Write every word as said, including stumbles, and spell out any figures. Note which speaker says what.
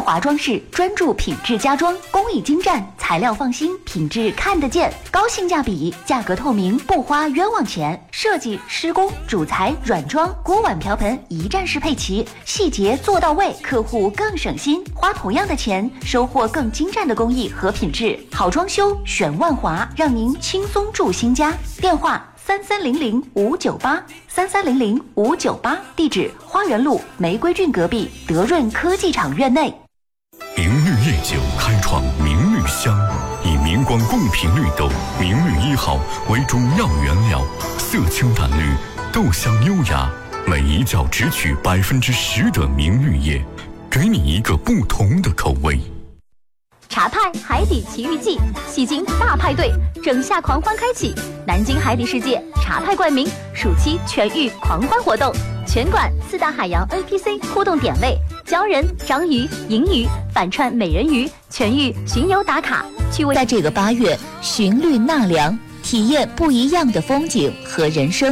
Speaker 1: 华装饰专注品质家装，工艺精湛，材料放心，品质看得见，高性价比，价格透明，不花冤枉钱。设计、施工、主材、软装、锅碗瓢盆一站式配齐，细节做到位，客户更省心，花同样的钱，收获更精湛的工艺和品质。好装修选万华，让您轻松住新家。电话三三零零五九八三三零零五九八，地址花园路玫瑰郡隔壁德润科技厂院内。
Speaker 2: 明绿夜酒开创明绿香，以明光贡品绿豆明绿一号为主要原料，色清淡绿，豆香优雅，每一窖只取百分之十的明绿叶，给你一个不同的口味。
Speaker 3: 茶派海底奇遇记，戏精大派对，整夏狂欢开启，南京海底世界茶派冠名暑期全域狂欢活动，全馆四大海洋 A P C 互动点位，鲛人、章鱼、银鱼、反串美人鱼，全域巡游打卡，趣味。
Speaker 4: 在这个八月，寻绿纳凉，体验不一样的风景和人生。